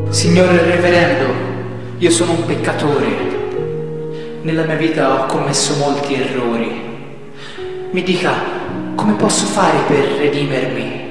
Signore Reverendo, io sono un peccatore. Nella mia vita ho commesso molti errori. Mi dica, come posso fare per redimermi?